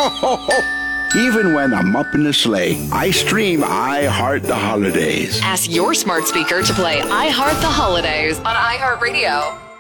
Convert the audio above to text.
Ho, ho, ho. Even when I'm up in the sleigh, I stream I Heart the Holidays. Ask your smart speaker to play I Heart the Holidays on iHeartRadio.